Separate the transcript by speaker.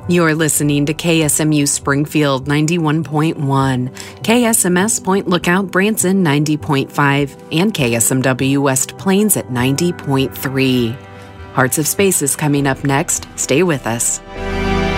Speaker 1: You're listening to KSMU Springfield 91.1, KSMS Point Lookout Branson 90.5, and KSMW West Plains at 90.3. Hearts of Space is coming up next. Stay with us.